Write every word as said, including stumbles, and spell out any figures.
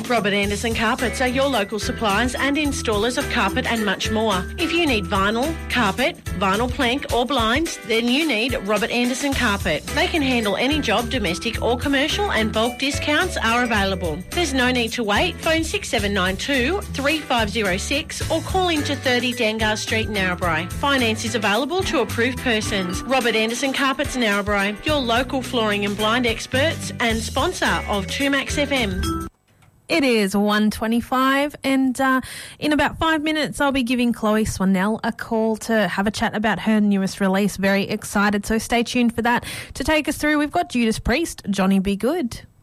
Robert Anderson Carpets are your local suppliers and installers of carpet and much more. If you need vinyl, carpet, vinyl plank or blinds, then you need Robert Anderson Carpet. They can handle any job, domestic or commercial, and bulk discounts are available. There's no need to wait. Phone six seven nine two, three five zero six or call into thirty Dangar Street, Narrabri. Finance is available to approved persons. Robert Anderson Carpets, Narrabri, your local flooring and blind experts and sponsor of two Max F M. It is one twenty-five and uh, in about five minutes I'll be giving Chloe Swanell a call to have a chat about her newest release. Very excited, so stay tuned for that. To take us through, we've got Judas Priest, Johnny Be Good.